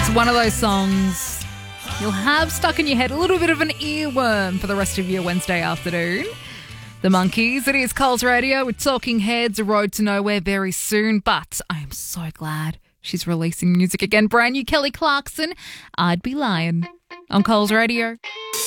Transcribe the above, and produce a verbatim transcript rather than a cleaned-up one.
One of those songs you'll have stuck in your head, a little bit of an earworm for the rest of your Wednesday afternoon. The Monkees, it is Coles Radio with Talking Heads, A Road to Nowhere very soon, but I am so glad she's releasing music again. Brand new Kelly Clarkson, I'd Be Lying on Coles Radio.